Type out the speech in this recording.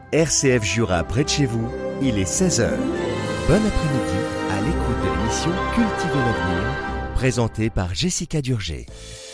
RCF Jura près de chez vous, il est 16 heures. Bon après-midi à l'écoute de l'émission Cultiver l'avenir, présentée par Jessica Durger.